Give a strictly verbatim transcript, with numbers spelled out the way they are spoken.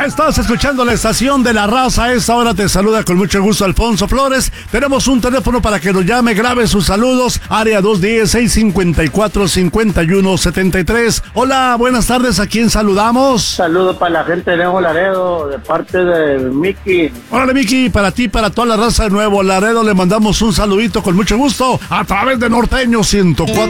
Estás escuchando la estación de La Raza. A esta hora te saluda con mucho gusto Alfonso Flores. Tenemos un teléfono para que nos llame, grabe sus saludos. Área dos uno cero, seis cinco cuatro, cinco uno siete tres. Hola, buenas tardes. ¿A quién saludamos? Saludos para la gente de Nuevo Laredo, de parte de Miki. Hola, Miki. Para ti, para toda la raza de Nuevo Laredo, le mandamos un saludito con mucho gusto a través de Norteño ciento cuatro.